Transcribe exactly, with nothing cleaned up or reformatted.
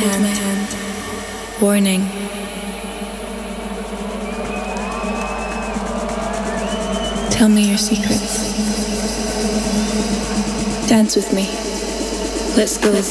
hand. Warning. Tell me your secrets. Dance with me. Let's go.